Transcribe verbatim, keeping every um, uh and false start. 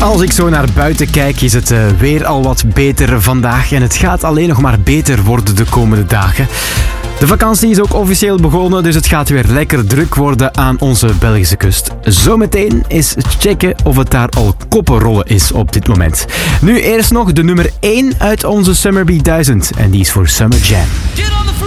Als ik zo naar buiten kijk, is het uh, weer al wat beter vandaag. En het gaat alleen nog maar beter worden de komende dagen. De vakantie is ook officieel begonnen, dus het gaat weer lekker druk worden aan onze Belgische kust. Zometeen is checken of het daar al koppenrollen is op dit moment. Nu eerst nog de nummer één uit onze Summer Beat duizend. En die is voor Summer Jam.